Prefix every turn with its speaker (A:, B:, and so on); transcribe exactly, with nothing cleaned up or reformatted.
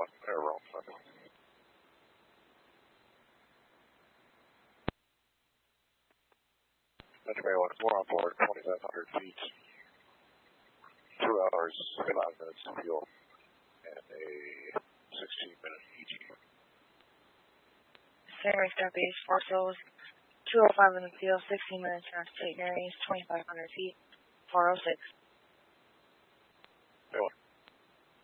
A: one, air roll. Metro Bay one, four on board, twenty-five hundred feet, two hours, five minutes of fuel, and a sixteen minute E G.
B: Scenery start base, four souls, two oh five in the field, sixteen minutes round state range, twenty-five hundred feet, four oh six.
A: Bay one.